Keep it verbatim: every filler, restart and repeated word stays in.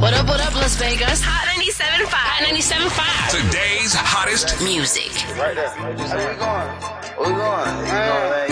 What up, what up, Las Vegas? Hot ninety-seven point five. Hot ninety-seven point five. Today's hottest music. Right there. Where we going? Where we going? You know, man.